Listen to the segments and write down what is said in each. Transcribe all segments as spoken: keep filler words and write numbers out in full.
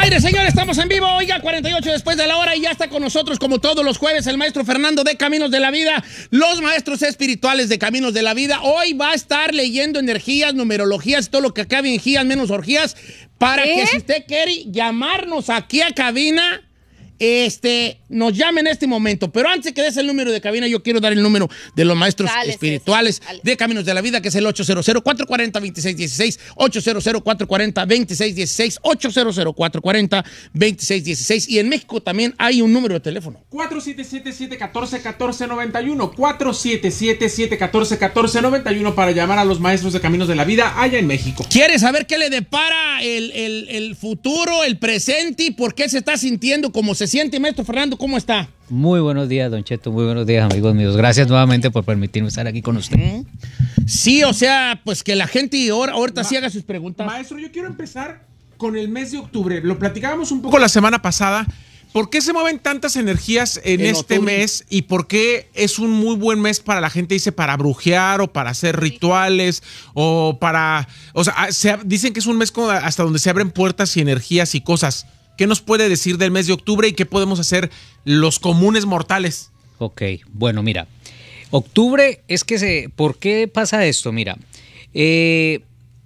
aire, señores, estamos en vivo. Oiga, cuarenta y ocho después de la hora y ya está con nosotros, como todos los jueves, el maestro Fernando de Caminos de la Vida, los maestros espirituales de Caminos de la Vida. Hoy va a estar leyendo energías, numerologías, todo lo que acabe en gías menos orgías, para ¿Eh? que si usted quiere llamarnos aquí a cabina, este, nos llame en este momento. Pero antes que des el número de cabina, yo quiero dar el número de los maestros Dale, espirituales sí, sí. de Caminos de la Vida, que es el ocho cero cero, cuatro cuatro cero, dos seis uno seis, ocho cero cero, cuatro cuatro cero, dos seis uno seis, ocho cero cero, cuatro cuatro cero, dos seis uno seis. Y en México también hay un número de teléfono. cuatro siete siete, siete uno cuatro, uno cuatro nueve uno, cuatro siete siete, siete uno cuatro, uno cuatro nueve uno para llamar a los maestros de Caminos de la Vida allá en México. ¿Quieres saber qué le depara el, el, el futuro, el presente y por qué se está sintiendo como se siente, maestro Fernando? ¿Cómo está? Muy buenos días, Don Cheto, muy buenos días, amigos míos. Gracias nuevamente por permitirme estar aquí con usted. Sí, o sea, pues que la gente ahora, ahorita Ma sí haga sus preguntas. Maestro, yo quiero empezar con el mes de octubre. Lo platicábamos un poco la semana pasada. ¿Por qué se mueven tantas energías en, en este octubre? mes? ¿Y por qué es un muy buen mes para la gente, dice, para brujear o para hacer rituales o para... O sea, se, dicen que es un mes como hasta donde se abren puertas y energías y cosas. ¿Qué nos puede decir del mes de octubre y qué podemos hacer los comunes mortales? Ok, bueno, mira, octubre es que se... ¿Por qué pasa esto? Mira, eh,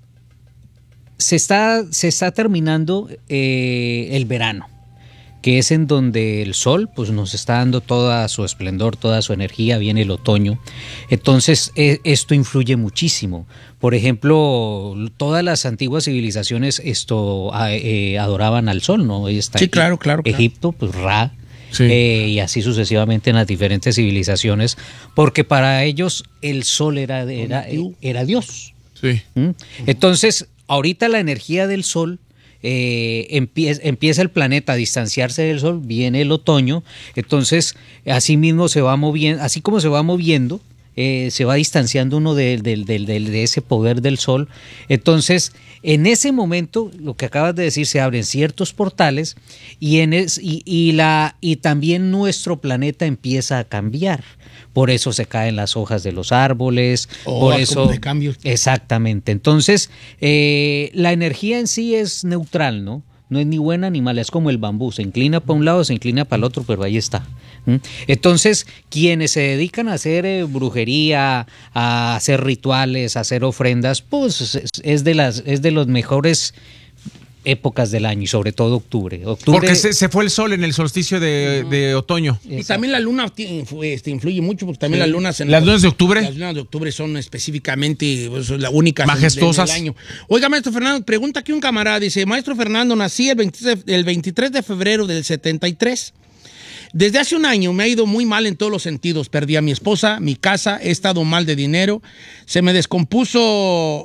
se, está, se está terminando eh, el verano, que es en donde el sol pues, nos está dando toda su esplendor, toda su energía, viene el otoño. Entonces eh, esto influye muchísimo. Por ejemplo, todas las antiguas civilizaciones esto eh, adoraban al sol, ¿no? Ahí está sí, claro, claro. Egipto, pues Ra, sí. eh, y así sucesivamente en las diferentes civilizaciones, porque para ellos el sol era, era, era Dios. Sí. ¿Mm? Entonces, ahorita la energía del sol Eh, empieza, empieza el planeta a distanciarse del sol, viene el otoño, entonces así mismo se va moviendo, así como se va moviendo, eh, se va distanciando uno de, de, de, de, de ese poder del sol. Entonces en ese momento, lo que acabas de decir, se abren ciertos portales y, en es, y, y, la, y también nuestro planeta empieza a cambiar. Por eso se caen las hojas de los árboles, oh, por eso de cambios. Exactamente. Entonces, eh, la energía en sí es neutral, ¿no? No es ni buena ni mala, es como el bambú, se inclina para un lado, se inclina para el otro, pero ahí está. ¿Mm? Entonces, quienes se dedican a hacer eh, brujería, a hacer rituales, a hacer ofrendas, pues es, es de las es de los mejores épocas del año y sobre todo octubre. octubre porque se, se fue el sol en el solsticio de, uh-huh. de otoño. Y Exacto. también la luna este, influye mucho porque también sí. las lunas en las lunas de octubre las lunas de octubre son específicamente pues, la única majestuosas del año. Oiga, maestro Fernando, pregunta aquí un camarada, dice, maestro Fernando, nací el veintitrés, el veintitrés de febrero del setenta y tres. Desde hace un año me ha ido muy mal en todos los sentidos. Perdí a mi esposa, mi casa, he estado mal de dinero, se me descompuso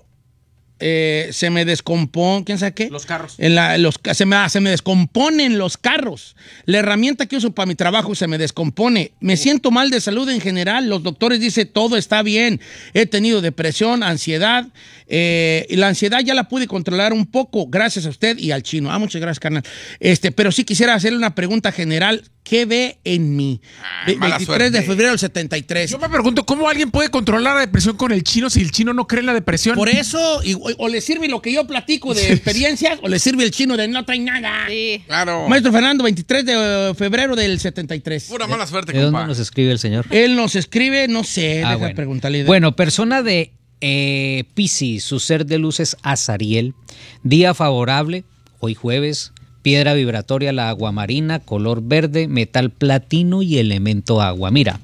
Eh, se me descompone, ¿quién sabe qué? Los carros. En la, los, se, me, se me descomponen los carros. La herramienta que uso para mi trabajo se me descompone. Me siento mal de salud en general. Los doctores dicen todo está bien. He tenido depresión, ansiedad. Eh, y la ansiedad ya la pude controlar un poco gracias a usted y al chino. Ah, muchas gracias, carnal. Este, pero sí quisiera hacerle una pregunta general. ¿Qué ve en mí? Ah, veintitrés de febrero del setenta y tres. Yo me pregunto, ¿cómo alguien puede controlar la depresión con el chino si el chino no cree en la depresión? Por eso, y, o, o le sirve lo que yo platico de experiencias, o le sirve el chino de no trae nada. Sí. Claro. Maestro Fernando, veintitrés de febrero del setenta y tres. Pura mala suerte, ¿De compa. dónde nos escribe el señor? Él nos escribe, no sé, ah, deja bueno. preguntarle. Bueno, persona de eh, Piscis, su ser de luz es Azariel. Día favorable, hoy jueves. Piedra vibratoria, la aguamarina, color verde, metal platino y elemento agua. Mira,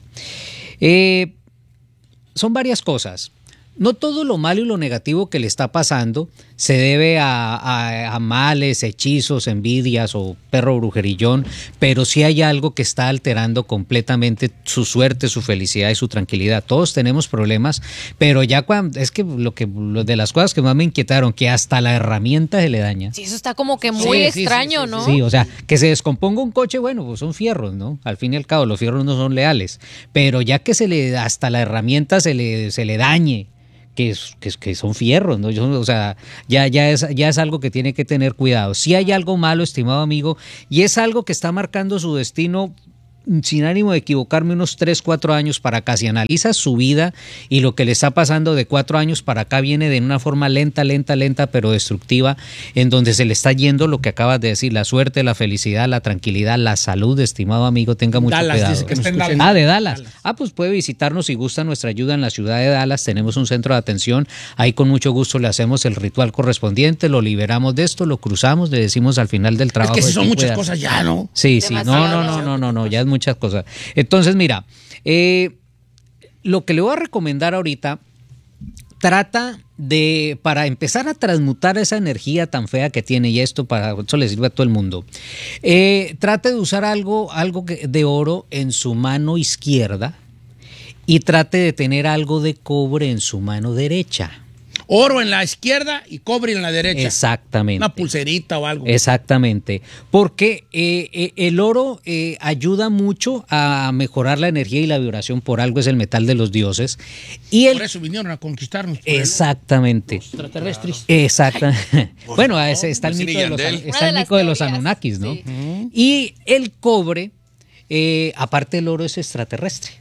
eh, son varias cosas. No todo lo malo y lo negativo que le está pasando se debe a, a, a males, hechizos, envidias o perro brujerillón, pero sí hay algo que está alterando completamente su suerte, su felicidad y su tranquilidad. Todos tenemos problemas, pero ya cuando es que lo que lo de las cosas que más me inquietaron, que hasta la herramienta se le daña. Sí, eso está como que muy sí, extraño, sí, sí, ¿no? Sí, o sea, que se descomponga un coche, bueno, pues son fierros, ¿no? Al fin y al cabo, los fierros no son leales, pero ya que se le hasta la herramienta se le se le dañe. Que, que, que son fierros, ¿no? Yo, o sea, ya, ya, es, ya es algo que tiene que tener cuidado. Si hay algo malo, estimado amigo, y es algo que está marcando su destino sin ánimo de equivocarme, unos tres, cuatro años para acá. Si analizas su vida y lo que le está pasando de cuatro años para acá, viene de una forma lenta, lenta, lenta, pero destructiva, en donde se le está yendo lo que acabas de decir, la suerte, la felicidad, la tranquilidad, la salud, estimado amigo, tenga mucho Dallas, cuidado. dice que nos escuchen. Ah, de Dallas. Dallas. Ah, pues puede visitarnos si gusta nuestra ayuda en la ciudad de Dallas. Tenemos un centro de atención. Ahí con mucho gusto le hacemos el ritual correspondiente, lo liberamos de esto, lo cruzamos, le decimos al final del trabajo. Es que si son muchas cosas ya, ¿no? Sí, sí, no, no, no, no, no, no, ya es muchas cosas. Entonces, mira, eh, lo que le voy a recomendar ahorita, trata de, para empezar a transmutar esa energía tan fea que tiene, y esto para eso le sirve a todo el mundo, eh, trate de usar algo, algo que, de oro en su mano izquierda y trate de tener algo de cobre en su mano derecha. Oro en la izquierda y cobre en la derecha. Exactamente. Una pulserita o algo. Exactamente. Porque eh, eh, el oro eh, ayuda mucho a mejorar la energía y la vibración. Por algo es el metal de los dioses. Y el... Por eso vinieron a conquistarnos. Exactamente. Los extraterrestres. Exactamente. Bueno, ese está el mito de los, está el mito de los Anunnakis, ¿no? Sí. Y el cobre, eh, aparte el oro es extraterrestre.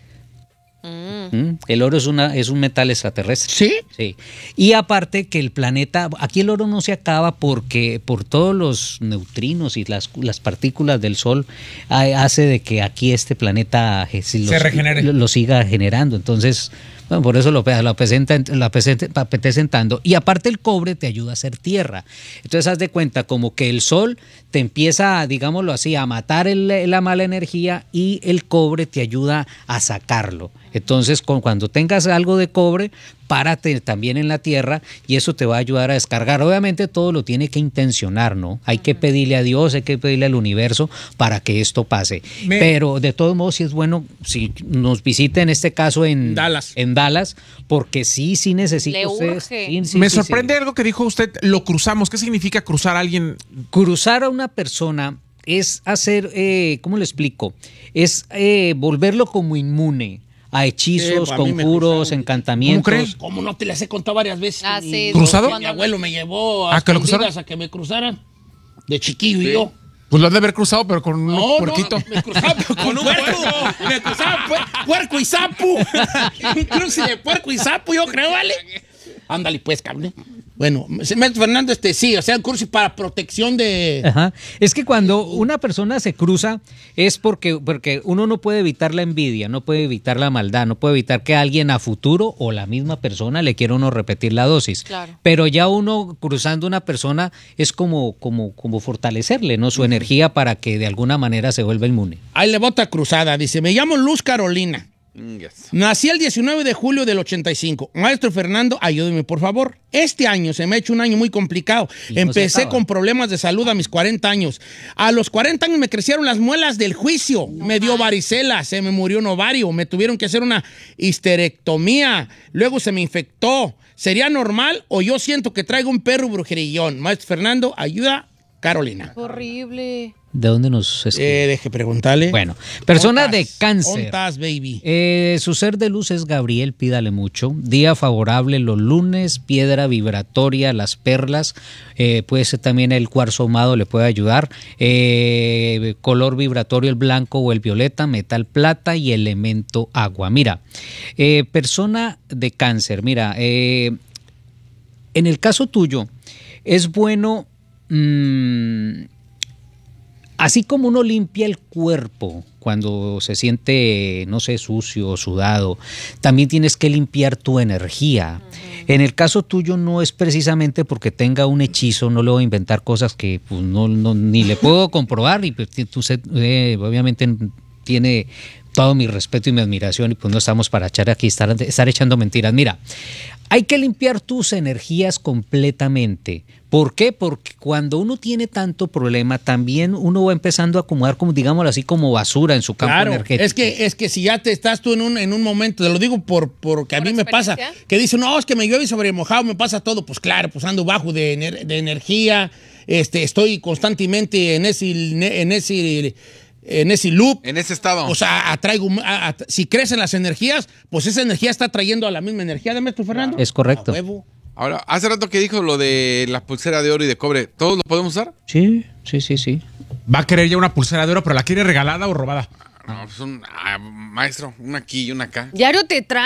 Mm. El oro es una es un metal extraterrestre. ¿Sí? Sí. Y aparte que el planeta, aquí el oro no se acaba porque por todos los neutrinos y las, las partículas del sol hace de que aquí este planeta eh, si se lo, regenere. Lo, lo siga generando. Entonces, bueno, por eso lo, lo, presenta, lo presentando. Y aparte el cobre te ayuda a hacer tierra. Entonces haz de cuenta como que el sol te empieza, digámoslo así, a matar el, la mala energía y el cobre te ayuda a sacarlo. Entonces con, cuando tengas algo de cobre, párate también en la tierra y eso te va a ayudar a descargar. Obviamente todo lo tiene que intencionar, ¿no? Hay que pedirle a Dios, hay que pedirle al universo para que esto pase. Me... Pero de todos modos sí es bueno si nos visita en este caso en Dallas, en Dallas porque sí, sí necesita ustedes. Sí, sí, Me sí, sorprende sí. algo que dijo usted, lo cruzamos. ¿Qué significa cruzar a alguien? Cruzar a una persona es hacer, eh, ¿cómo le explico? Es eh, volverlo como inmune a hechizos, sí, conjuros, encantamientos. ¿Cómo crees? ¿Cómo no te las he contado varias veces? Ah, sí, ¿cruzado? Mi abuelo me llevó a, ¿A, que lo a que me cruzaran de chiquillo sí. y yo. Pues lo has de haber cruzado, pero con un no, puerquito. No, me cruzaba con un puerco. Me cruzaba puer, puerco y sapo. Un cruce de puerco y sapo, yo creo, ¿vale? Ándale, pues, cabrón. Bueno, Fernando, este sí, o sea, un curso para protección de... Ajá. Es que cuando una persona se cruza es porque, porque uno no puede evitar la envidia, no puede evitar la maldad, no puede evitar que alguien a futuro o la misma persona le quiera uno repetir la dosis. Claro. Pero ya uno cruzando una persona es como, como, como fortalecerle, ¿no? Su uh-huh. energía para que de alguna manera se vuelva inmune. Ahí le bota cruzada, dice, me llamo Luz Carolina. Yes. Nací el diecinueve de julio del ochenta y cinco. Maestro Fernando, ayúdeme por favor. Este año se me ha hecho un año muy complicado. Y Empecé no con problemas de salud a mis cuarenta años. A los cuarenta años me crecieron las muelas del juicio. No me dio varicela, se me murió un ovario. Me tuvieron que hacer una histerectomía. Luego se me infectó. ¿Sería normal o yo siento que traigo un perro brujerillón? Maestro Fernando, ayuda, Carolina. Horrible. ¿De dónde nos escribe? Eh, deje preguntarle. Bueno, persona Ontas, de cáncer. Ontas, baby. Eh, su ser de luz es Gabriel, pídale mucho. Día favorable los lunes, piedra vibratoria, las perlas. Eh, puede ser también el cuarzo ahumado, le puede ayudar. Eh, color vibratorio, el blanco o el violeta, metal plata y elemento agua. Mira, eh, persona de cáncer, mira, eh, en el caso tuyo, es bueno... Mmm, así como uno limpia el cuerpo cuando se siente, no sé, sucio o sudado, también tienes que limpiar tu energía. Uh-huh. En el caso tuyo no es precisamente porque tenga un hechizo, no le voy a inventar cosas que pues, no, no, ni le puedo comprobar y pues, tú, eh, obviamente tiene todo mi respeto y mi admiración y pues no estamos para echar aquí, estar, estar echando mentiras. Mira, hay que limpiar tus energías completamente. ¿Por qué? Porque cuando uno tiene tanto problema, también uno va empezando a acumular, como digámoslo así, como basura en su campo claro, energético. Es que, es que si ya te estás tú en un, en un momento, te lo digo por, porque a mí me pasa, que dicen, no, es que me llueve sobre mojado, me pasa todo. Pues claro, pues ando bajo de, ener, de energía, este, estoy constantemente en ese, en ese, en ese loop. En ese estado. O sea, atraigo, a, a, si crecen las energías, pues esa energía está atrayendo a la misma energía. ¿De maestro Fernando? Es correcto. A huevo. Ahora, hace rato que dijo lo de la pulsera de oro y de cobre, ¿todos lo podemos usar? Sí, sí, sí, sí. Va a querer ya una pulsera de oro, pero ¿la quiere regalada o robada? No, pues un, ah, maestro, una aquí y una acá. Diario te trae.